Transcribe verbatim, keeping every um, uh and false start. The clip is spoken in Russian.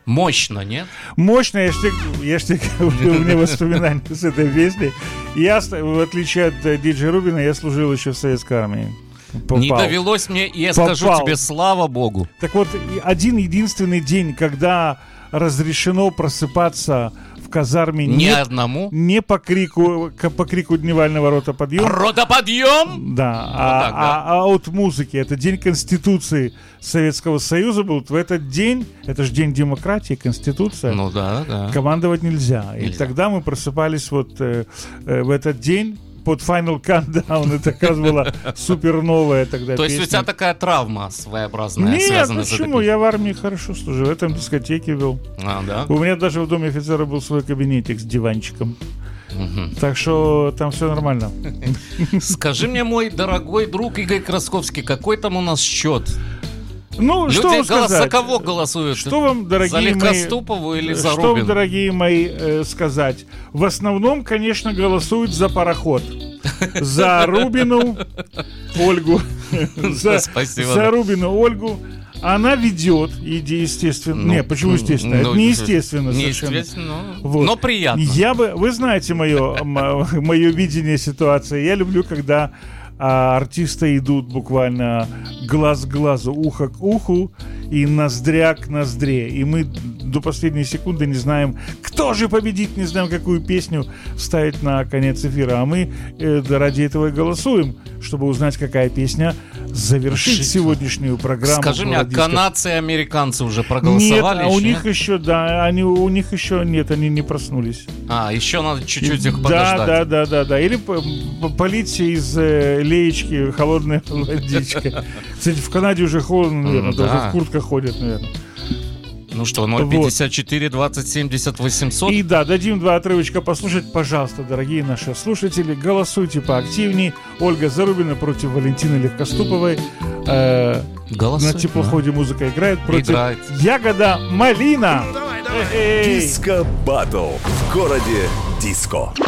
Мощно, нет? Мощно, я ж тебе, я ж тебе говорю, у меня воспоминания с этой песней. Я, в отличие от диджея Рубина, я служил еще в советской армии. Попал. Не довелось мне, и я Попал. скажу тебе, слава богу. Так вот, один единственный день, когда разрешено просыпаться в казарме Ни не, одному. не по крику, по крику дневального рота подъем. Ротоподъем! Да, Вот а, так, да. а, а от музыки. Это день Конституции Советского Союза был. В этот день, это же день демократии, Конституция. Ну да, да. Командовать нельзя. И Нельзя. тогда мы просыпались вот э, э, в этот день под Final Countdown. Это как раз была суперновая тогда То есть у песня. тебя такая травма своеобразная, Нет, связанная с этой почему? песней? Я в армии хорошо служил. Я там дискотеки вел. А, да? У меня даже в доме офицера был свой кабинетик с диванчиком. Мгм. Так что там все нормально. Скажи мне, мой дорогой друг Игорь Красковский, какой там у нас счет? Ну, Люди что вам голос- за сказать? кого голосуют? Что вам, дорогие За мои... Легкоступову или за Что Рубина? вам, дорогие мои, э, сказать? В основном, конечно, голосуют за пароход. За Рубину Ольгу. За, Спасибо, за да. Рубину Ольгу. Она ведет, иди, естественно. Ну, Не, почему естественно? ну, Это неестественно не совершенно. естественно, но- Вот. но приятно. Я бы, вы знаете мое, мое видение ситуации. Я люблю, когда а, артисты идут буквально глаз к глазу, ухо к уху и ноздря к ноздре. И мы до последней секунды не знаем, кто же победит, не знаем, какую песню вставить на конец эфира. А мы э, да, ради этого и голосуем, чтобы узнать, какая песня завершит Шик. сегодняшнюю программу. Скажи мне, а «Голодиска». канадцы и американцы уже Нет, проголосовали? а у еще, них нет? еще, да, они, у них еще нет, они не проснулись. А, еще надо чуть-чуть их Да, подождать. да, да, да, да. Или по- по- полить из э, леечки холодная водичка. Кстати, в Канаде уже холодно, наверное, М, даже да. в куртках ходят, наверное. Ну что, ноль пятьдесят четыре двадцать семьдесят восемьсот. И да, дадим два отрывочка послушать. Пожалуйста, дорогие наши слушатели, голосуйте поактивнее. Ольга Зарубина против Валентины Легкоступовой. Э, Голосуй, на теплоходе музыка играет против Играет. Ягода Малина. Эй-эй. Диско Баттл в городе Диско.